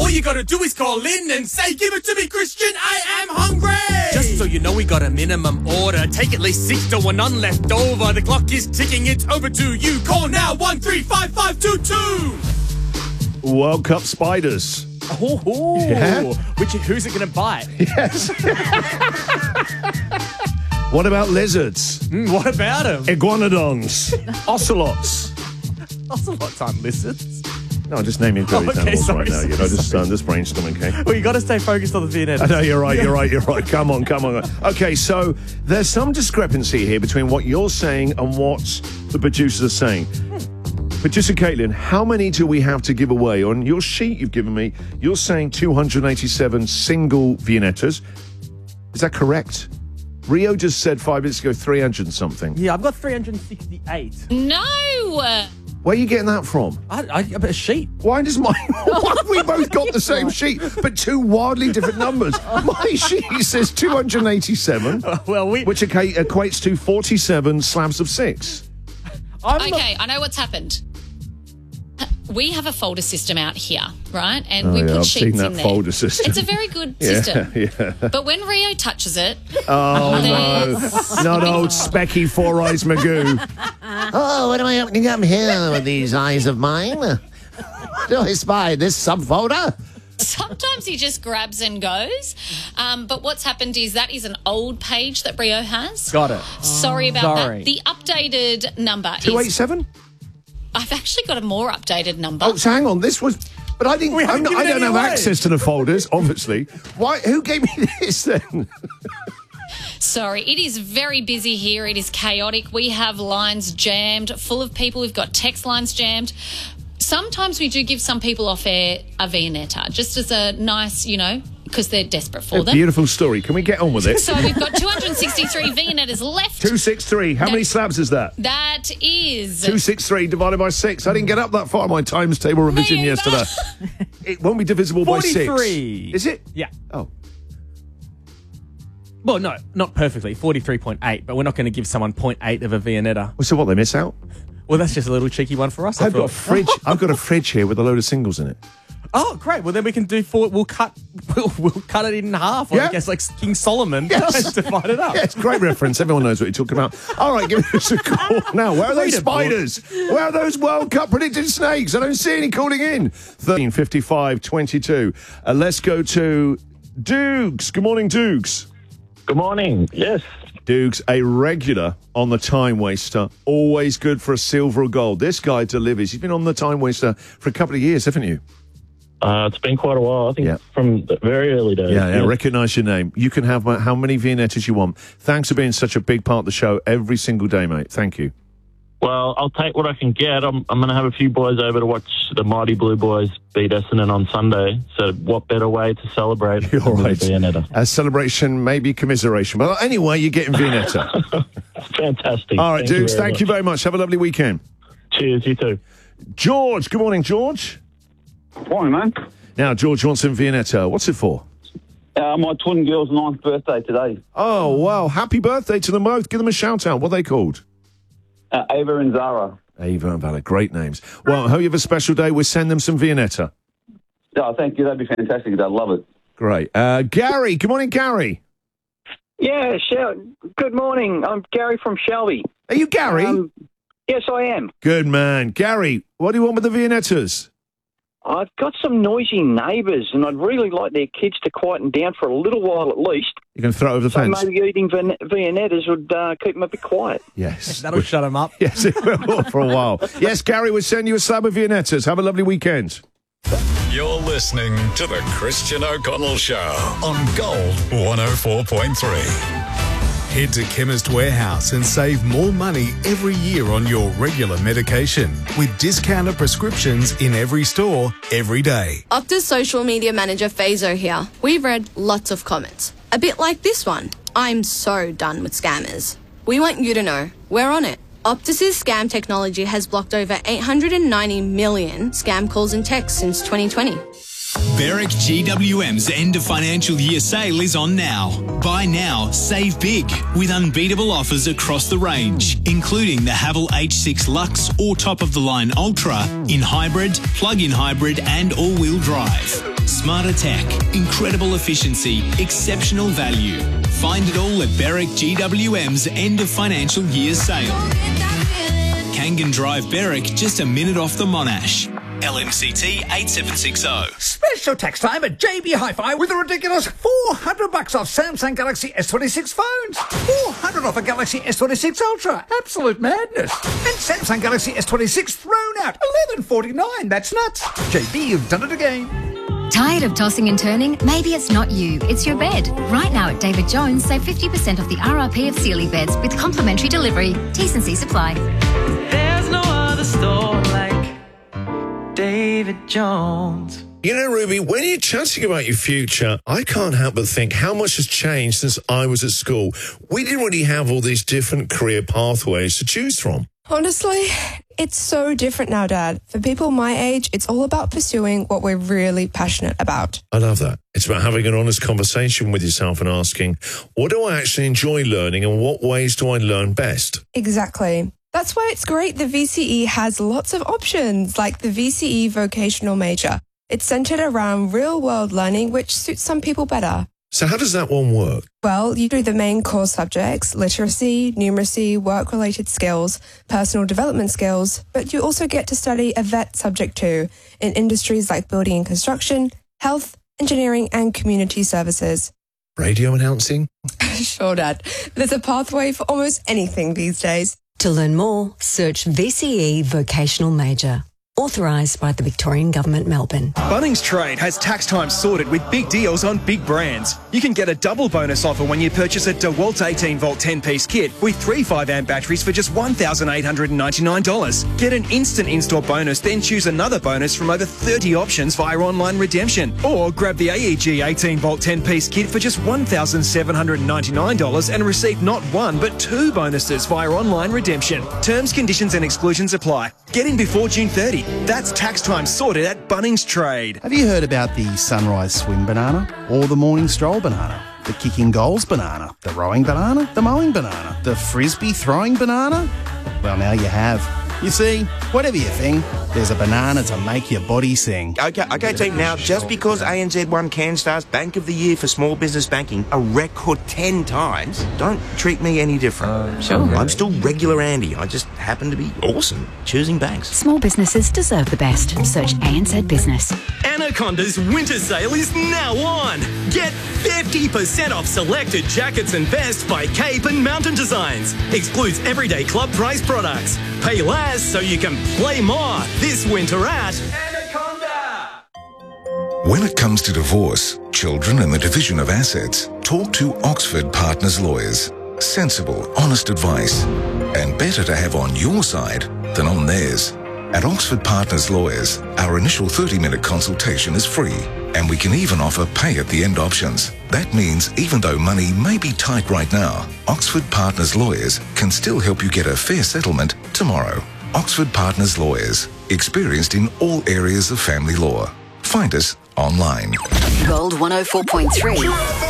All you gotta do is call in and say, give it to me, Christian, I am hungry! Just so you know, we got a minimum order. Take at least 6 to 1, none left over. The clock is ticking, it's over to you. Call now, 135522. World Cup spiders. Oh, Yeah? who's it going to bite? Yes. What about lizards? What about them? Iguanodons. Ocelots. Ocelots aren't lizards. No, I'm just naming various animals sorry, right now. You know, just brainstorming, okay? Well, you got to stay focused on the Viennetta. I know, you're right. Come on. Okay, so there's some discrepancy here between what you're saying and what the producers are saying. Producer Caitlin, how many do we have to give away? On your sheet you've given me, you're saying 287 single Viennettas. Is that correct? Rio just said 5 minutes ago 300 and something. Yeah, I've got 368. No! Where are you getting that from? I got a sheet. Why does mine... Why have we both got the same sheet, but two wildly different numbers? My sheet says 287, which equates to 47 slabs of 6. Okay, I know what's happened. We have a folder system out here, right? And we put I've sheets seen that in there. folder system. It's a very good system. Yeah. But when Rio touches it... Oh, no. Not old Specky Four Eyes Magoo. Oh, what am I opening up here with these eyes of mine? What do I spy? This subfolder? Sometimes he just grabs and goes. But what's happened is that is an old page that Rio has. Got it. Sorry about that. The updated number is... 287? I've actually got a more updated number. Oh, so hang on. This was... But I didn't. I don't have access to the folders, obviously. Why? Who gave me this then? Sorry, it is very busy here. It is chaotic. We have lines jammed, full of people. We've got text lines jammed. Sometimes we do give some people off air a Viennetta, just as a nice, because they're desperate for them. Beautiful story. Can we get on with it? So we've got 263 Viennettas left. 263. How many slabs is that? That is... 263 divided by 6. I didn't get up that far in my times table revision yesterday. It won't be divisible by 6. 43. Is it? Yeah. Oh. Well, no, not perfectly. 43.8, but we're not going to give someone 0.8 of a Viennetta. Well, so what, they miss out? Well, that's just a little cheeky one for us. I've got a fridge. I've got a fridge here with a load of singles in it. Oh, great. Well, then we can do we'll cut it in half, I guess, like King Solomon, Yes. to divide it up. Yeah, it's a great reference. Everyone knows what you're talking about. All right, give us a call now. Where are those spiders? Where are those World Cup predicted snakes? I don't see any calling in. 135522. Let's go to Dukes. Good morning, Dukes. Good morning. Yes. Dukes, a regular on the Time Waster. Always good for a silver or gold. This guy delivers. He's been on the Time Waster for a couple of years, haven't you? It's been quite a while. I think from the very early days. Yeah, recognise your name. You can have how many Viennettas you want. Thanks for being such a big part of the show every single day, mate. Thank you. Well, I'll take what I can get. I'm going to have a few boys over to watch the Mighty Blue Boys beat Essendon on Sunday. So what better way to celebrate You're right. Viennetta? A celebration, maybe commiseration. But anyway, you're getting Viennetta. Fantastic. All right, Dukes, thank you very much. Have a lovely weekend. Cheers, you too. George, good morning, George. Morning, man. Now, George wants some Viennetta. What's it for? My twin girl's 9th birthday today. Oh, wow. Happy birthday to them both. Give them a shout out. What are they called? Ava and Zara. Ava and Vala. Great names. Well, I hope you have a special day. We'll send them some Viennetta. Oh, thank you. That'd be fantastic. I'd love it. Great. Gary. Good morning, Gary. Yeah, good morning. I'm Gary from Shelby. Are you Gary? Yes, I am. Good man. Gary, what do you want with the Viennettas? I've got some noisy neighbours, and I'd really like their kids to quieten down for a little while at least. You can throw it over the fence. Maybe eating Viennettas would keep them a bit quiet. Yes. That'll shut them up. Yes, it will for a while. Yes, Gary, we'll send you a slab of Viennettas. Have a lovely weekend. You're listening to The Christian O'Connell Show on Gold 104.3. Head to Chemist Warehouse and save more money every year on your regular medication with discounted prescriptions in every store, every day. Optus social media manager Fazo here. We've read lots of comments. A bit like this one. I'm so done with scammers. We want you to know we're on it. Optus's scam technology has blocked over 890 million scam calls and texts since 2020. Berwick GWM's end of financial year sale is on now. Buy now, save big with unbeatable offers across the range, including the Haval H6 Lux or top-of-the-line Ultra in hybrid, plug-in hybrid and all-wheel drive. Smarter tech, incredible efficiency, exceptional value. Find it all at Berwick GWM's end of financial year sale. Kangan Drive, Berwick, just a minute off the Monash. LMCT 8760. Special tax time at JB Hi-Fi with a ridiculous $400 off Samsung Galaxy S26 phones. $400 off a Galaxy S26 Ultra. Absolute madness. And Samsung Galaxy S26 thrown out. $11.49. That's nuts. JB, you've done it again. Tired of tossing and turning? Maybe it's not you, it's your bed. Right now at David Jones, save 50% off the RRP of Sealy beds with complimentary delivery. T&C supply. There's no other store like David Jones. You know, Ruby, when you're chatting about your future, I can't help but think how much has changed since I was at school. We didn't really have all these different career pathways to choose from. Honestly, it's so different now, Dad. For people my age, it's all about pursuing what we're really passionate about. I love that. It's about having an honest conversation with yourself and asking, what do I actually enjoy learning and what ways do I learn best? Exactly. That's why it's great the VCE has lots of options, like the VCE Vocational Major. It's centred around real-world learning, which suits some people better. So how does that one work? Well, you do the main core subjects, literacy, numeracy, work-related skills, personal development skills, but you also get to study a VET subject too, in industries like building and construction, health, engineering and community services. Radio announcing? Sure, Dad. There's a pathway for almost anything these days. To learn more, search VCE Vocational Major. Authorised by the Victorian Government, Melbourne. Bunnings Trade has tax time sorted with big deals on big brands. You can get a double bonus offer when you purchase a DeWalt 18-volt 10-piece kit with 3 5-amp batteries for just $1,899. Get an instant in-store bonus, then choose another bonus from over 30 options via online redemption. Or grab the AEG 18-volt 10-piece kit for just $1,799 and receive not one but 2 bonuses via online redemption. Terms, conditions and exclusions apply. Get in before June 30. That's tax time sorted at Bunnings Trade. Have you heard about the sunrise swim banana or the morning stroll banana? The kicking goals banana, the rowing banana, the mowing banana, the frisbee throwing banana? Well, now you have. You see, whatever you think, there's a banana to make your body sing. Okay, team. Now, just because ANZ won CanStar's Bank of the Year for Small Business Banking a record 10 times, don't treat me any different. Sure. I'm still regular Andy. I just happen to be awesome choosing banks. Small businesses deserve the best. Search ANZ Business. Anaconda's winter sale is now on. Get 50% off selected jackets and vests by Cape and Mountain Designs. Excludes everyday club price products. Pay less so you can play more this winter at Anaconda. When it comes to divorce, children and the division of assets, talk to Oxford Partners Lawyers. Sensible, honest advice. And better to have on your side than on theirs. At Oxford Partners Lawyers, our initial 30-minute consultation is free, and we can even offer pay-at-the-end options. That means even though money may be tight right now, Oxford Partners Lawyers can still help you get a fair settlement tomorrow. Oxford Partners Lawyers, experienced in all areas of family law. Find us online. Gold 104.3.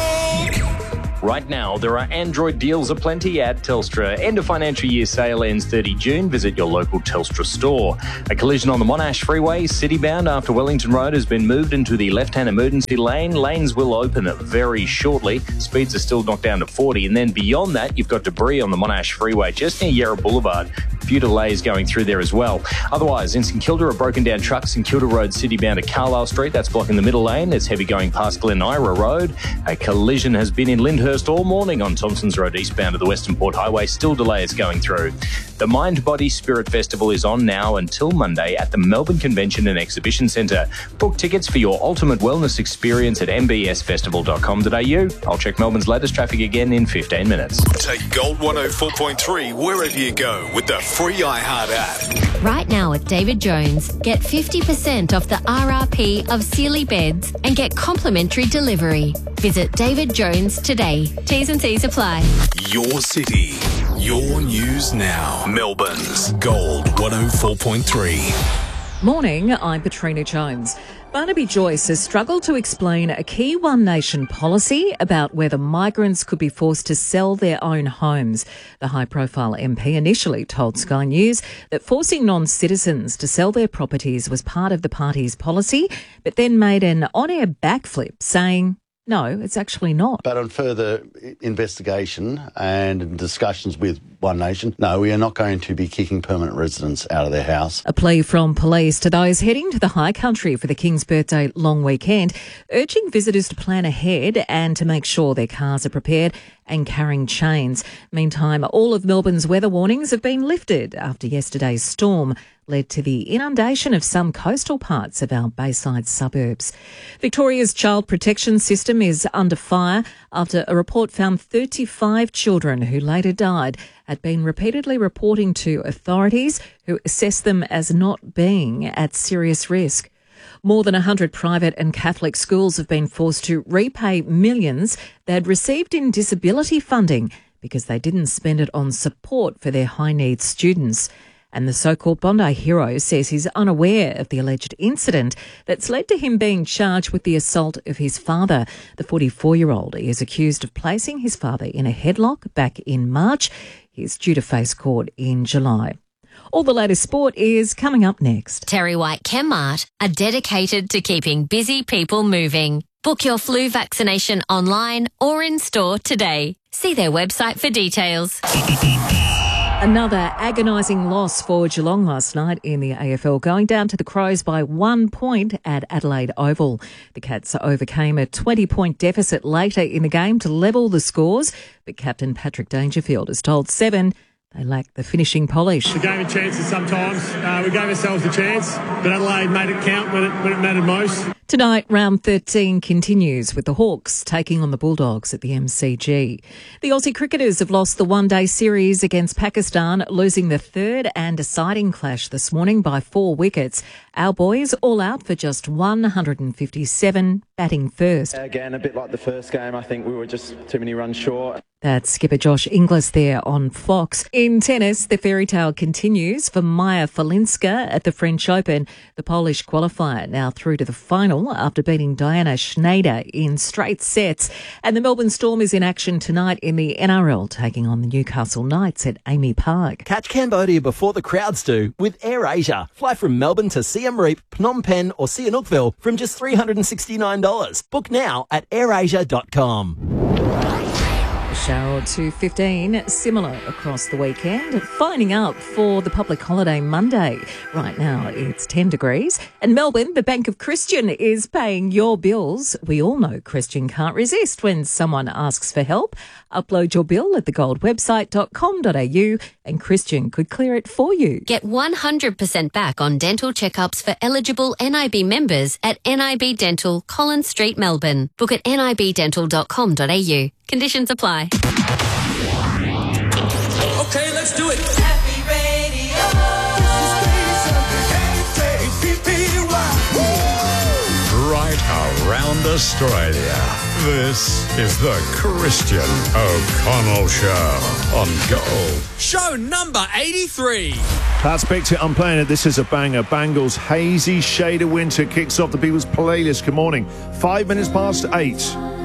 Right now, there are Android deals aplenty at Telstra. End of financial year sale ends 30 June. Visit your local Telstra store. A collision on the Monash Freeway, citybound after Wellington Road, has been moved into the left-hand emergency lane. Lanes will open very shortly. Speeds are still knocked down to 40. And then beyond that, you've got debris on the Monash Freeway just near Yarra Boulevard. A few delays going through there as well. Otherwise, in St Kilda, a broken down truck, St Kilda Road citybound to Carlisle Street. That's blocking the middle lane. It's heavy going past Glen Ira Road. A collision has been in Lyndhurst all morning on Thompsons Road eastbound of the Western Port Highway. Still delays going through. The Mind, Body, Spirit Festival is on now until Monday at the Melbourne Convention and Exhibition Centre. Book tickets for your ultimate wellness experience at mbsfestival.com.au. I'll check Melbourne's latest traffic again in 15 minutes. Take Gold 104.3 wherever you go with the free iHeart app. Right now at David Jones, get 50% off the RRP of Sealy beds and get complimentary delivery. Visit David Jones today. T's and C's apply. Your city, your news now. Melbourne's Gold 104.3. Morning, I'm Katrina Jones. Barnaby Joyce has struggled to explain a key One Nation policy about whether migrants could be forced to sell their own homes. The high-profile MP initially told Sky News that forcing non-citizens to sell their properties was part of the party's policy, but then made an on-air backflip saying, no, it's actually not. But on further investigation and discussions with One Nation, no, we are not going to be kicking permanent residents out of their house. A plea from police to those heading to the high country for the King's Birthday long weekend, urging visitors to plan ahead and to make sure their cars are prepared and carrying chains. Meantime, all of Melbourne's weather warnings have been lifted after yesterday's storm led to the inundation of some coastal parts of our Bayside suburbs. Victoria's child protection system is under fire after a report found 35 children who later died had been repeatedly reporting to authorities who assessed them as not being at serious risk. More than 100 private and Catholic schools have been forced to repay millions they had received in disability funding because they didn't spend it on support for their high-needs students. And the so-called Bondi hero says he's unaware of the alleged incident that's led to him being charged with the assault of his father. The 44-year-old is accused of placing his father in a headlock back in March. He's due to face court in July. All the latest sport is coming up next. Terry White Chemmart are dedicated to keeping busy people moving. Book your flu vaccination online or in store today. See their website for details. Another agonising loss for Geelong last night in the AFL, going down to the Crows by 1 point at Adelaide Oval. The Cats overcame a 20-point deficit later in the game to level the scores, but captain Patrick Dangerfield has told Seven they lack the finishing polish. We gave it chances sometimes. We gave ourselves a chance, but Adelaide made it count when it mattered most. Tonight, round 13 continues with the Hawks taking on the Bulldogs at the MCG. The Aussie cricketers have lost the one-day series against Pakistan, losing the third and deciding clash this morning by 4 wickets. Our boys all out for just 157, batting first. Again, a bit like the first game, I think we were just too many runs short. That's skipper Josh Inglis there on Fox. In tennis, the fairy tale continues for Maja Falinska at the French Open. The Polish qualifier now through to the final after beating Diana Schneider in straight sets. And the Melbourne Storm is in action tonight in the NRL, taking on the Newcastle Knights at Amy Park. Catch Cambodia before the crowds do with AirAsia. Fly from Melbourne to Siem Reap, Phnom Penh or Sihanoukville from just $369. Book now at airasia.com. Shower to 15, similar across the weekend. Finding out for the public holiday Monday. Right now it's 10 degrees. And Melbourne, the Bank of Christian is paying your bills. We all know Christian can't resist when someone asks for help. Upload your bill at thegoldwebsite.com.au and Christian could clear it for you. Get 100% back on dental checkups for eligible NIB members at NIB Dental, Collins Street, Melbourne. Book at nibdental.com.au. Conditions apply. Okay, let's do it. Happy Radio. Right around Australia. This is the Christian O'Connell Show on Gold. Show number 83. That's picked it. I'm playing it. This is a banger. Bangles' Hazy Shade of Winter kicks off the People's Playlist. Good morning. 5 minutes past 8.